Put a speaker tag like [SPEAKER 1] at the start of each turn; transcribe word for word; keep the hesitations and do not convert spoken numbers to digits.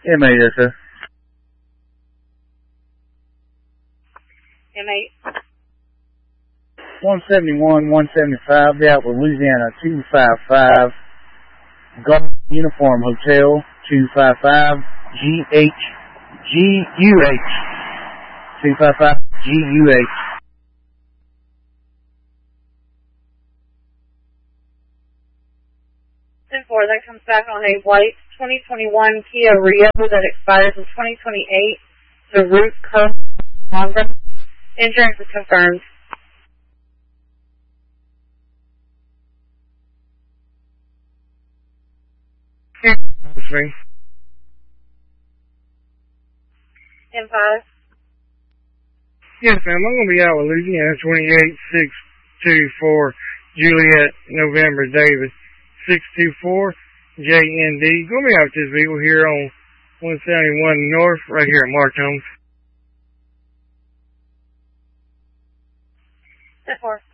[SPEAKER 1] M eight, yes, sir.
[SPEAKER 2] M eight.
[SPEAKER 1] one seventy-one, one seventy-five, out Louisiana, two five five, Golf Uniform Hotel, two five five, G H, G U H, two five five, G U H.
[SPEAKER 2] ten four, that comes back on a white twenty twenty-one Kia Rio that expires in twenty twenty-eight. The route curve longer. Insurance is confirmed.
[SPEAKER 3] Three.
[SPEAKER 2] M five.
[SPEAKER 3] Yes, ma'am. I'm going to be out with Louisiana, twenty-eight six two four, Juliet, November, David, six two four, J N D. Going to be out with this vehicle here on one seventy-one North, right here at Martones.
[SPEAKER 2] ten four.